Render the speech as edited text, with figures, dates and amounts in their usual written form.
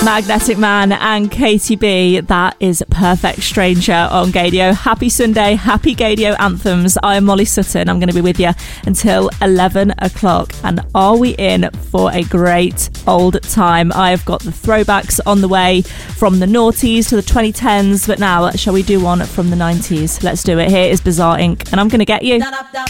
Magnetic Man and Katie B. That is Perfect Stranger on Gaydio. Happy Sunday, happy Gaydio anthems. I'm Molly Sutton. I'm going to be with you until 11 o'clock. And are we in for a great old time? I have got the throwbacks on the way from the noughties to the 2010s. But now, shall we do one from the 90s? Let's do it. Here is Bizarre Inc. And I'm going to get you.